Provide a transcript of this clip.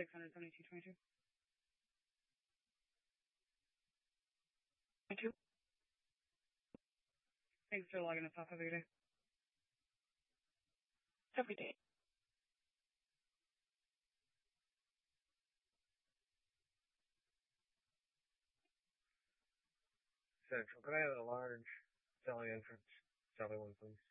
672.22. 22. Thanks for logging us off. Have a good day. Every day. Central, could I have a large Sally entrance? Sally one, please.